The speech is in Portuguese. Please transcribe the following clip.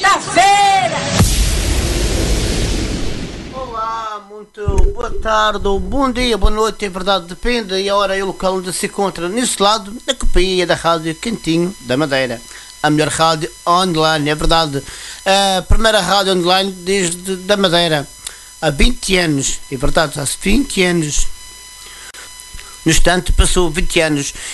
quinta-feira! Olá, muito boa tarde, ou bom dia, boa noite, é verdade, depende da hora e o local onde se encontra. Nesse lado, da companhia da Rádio Cantinho da Madeira. A melhor rádio online, é verdade. A primeira rádio online desde da Madeira. Há 20 anos, é verdade, há 20 anos. No instante passou 20 anos